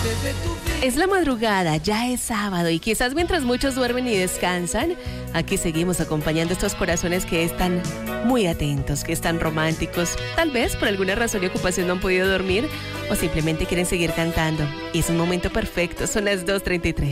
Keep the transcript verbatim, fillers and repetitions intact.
Es la madrugada, ya es sábado y quizás mientras muchos duermen y descansan, aquí seguimos acompañando estos corazones que están muy atentos, que están románticos. Tal vez por alguna razón y ocupación no han podido dormir o simplemente quieren seguir cantando. Y es un momento perfecto, son las dos treinta y tres.